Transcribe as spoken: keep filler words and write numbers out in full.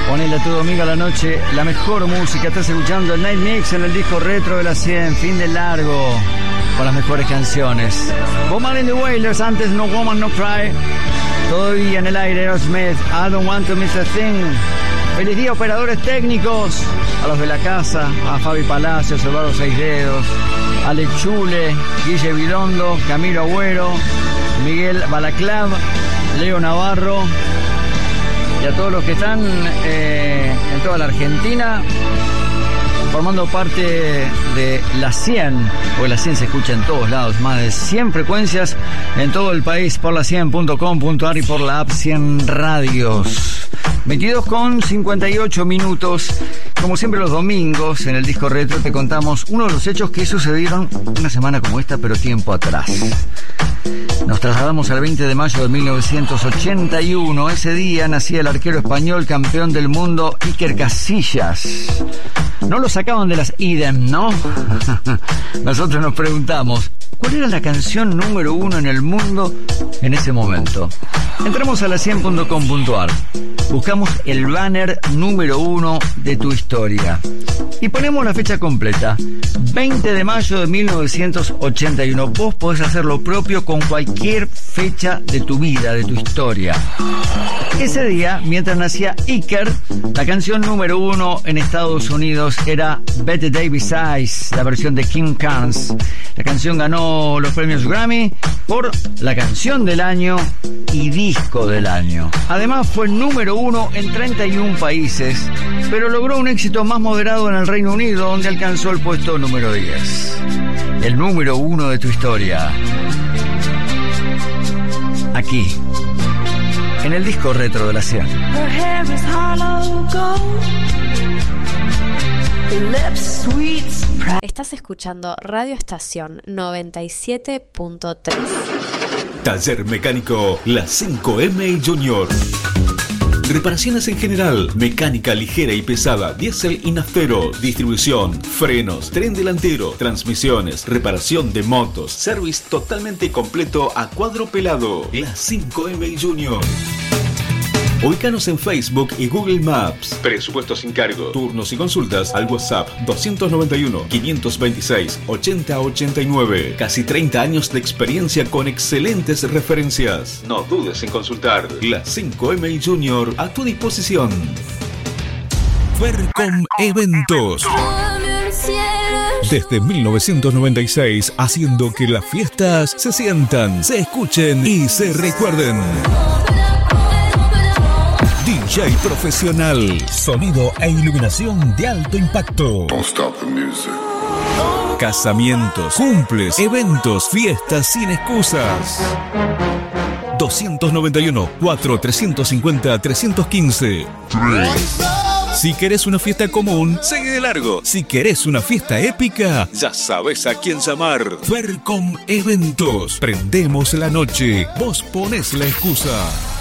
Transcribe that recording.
Ponele a tu domingo a la noche la mejor música. Estás escuchando el Night Mix en el disco retro de la cien, fin de largo, con las mejores canciones. Bob Marley and the Wailers, antes No Woman No Cry. Todavía en el aire Aerosmith, I Don't Want to Miss a Thing. Feliz día, operadores técnicos, a los de la casa, a Fabi Palacios, Eduardo Seis Dedos, Ale Chule, Guille Bidondo, Camilo Agüero, Miguel Balaclav, Leo Navarro, y a todos los que están eh, en toda la Argentina formando parte de la cien, porque la cien se escucha en todos lados, más de cien frecuencias en todo el país por la cien punto com punto a r y por la app cien Radios. veintidós con cincuenta y ocho minutos. Como siempre los domingos en el disco retro te contamos uno de los hechos que sucedieron una semana como esta, pero tiempo atrás. Nos trasladamos al veinte de mayo de mil novecientos ochenta y uno. Ese día nacía el arquero español campeón del mundo Iker Casillas. No lo sacaban de las idem, ¿no? Nosotros nos preguntamos, ¿cuál era la canción número uno en el mundo en ese momento? Entramos a la cien punto com punto a r. Buscamos el banner número uno de tu historia. Y ponemos la fecha completa. veinte de mayo de mil novecientos ochenta y uno. Vos podés hacer lo propio con cualquier fecha de tu vida, de tu historia. Ese día, mientras nacía Iker, la canción número uno en Estados Unidos era Better Day Besides, la versión de Kim Carnes. La canción ganó los premios Grammy por la canción del año y disco del año. Además fue número uno en treinta y uno países, pero logró un éxito más moderado en el Reino Unido, donde alcanzó el puesto número diez. El número uno de tu historia. Aquí, en el disco retro de la cien. Estás escuchando Radio Estación noventa y siete punto tres. Taller Mecánico La cinco eme Junior. Reparaciones en general, mecánica ligera y pesada, diésel y naftero, distribución, frenos, tren delantero, transmisiones, reparación de motos, service totalmente completo a cuadro pelado. La cinco eme Junior. Ubícanos en Facebook y Google Maps. Presupuesto sin cargo. Turnos y consultas al WhatsApp doscientos noventa y uno, quinientos veintiséis, ochenta ochenta y nueve. Casi treinta años de experiencia con excelentes referencias. No dudes en consultar. La cinco eme Junior a tu disposición. Fercom Eventos. Desde mil novecientos noventa y seis, haciendo que las fiestas se sientan, se escuchen y se recuerden. D J profesional, sonido e iluminación de alto impacto. Don't stop the music. Casamientos, cumples, eventos, fiestas sin excusas. doscientos noventa y uno, cuatro, trescientos cincuenta, trescientos quince. Si querés una fiesta común, sigue de largo. Si querés una fiesta épica, ya sabes a quién llamar. Fercom Eventos. Prendemos la noche, vos ponés la excusa.